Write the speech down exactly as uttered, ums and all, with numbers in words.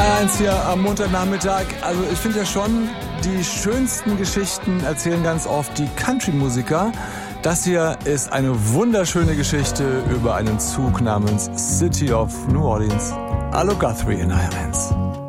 eins hier am Montagnachmittag. Also ich finde ja schon, die schönsten Geschichten erzählen ganz oft die Country-Musiker. Das hier ist eine wunderschöne Geschichte über einen Zug namens City of New Orleans. Hallo Guthrie in H R eins.